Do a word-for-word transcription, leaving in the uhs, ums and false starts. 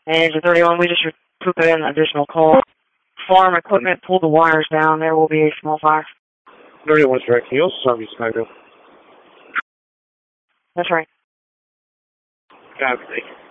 Agent thirty-one, we just put in an additional call. Farm equipment, pull the wires down. There will be a small fire. thirty-one direct. Can you also serve me, Skyville? That's right. Copy.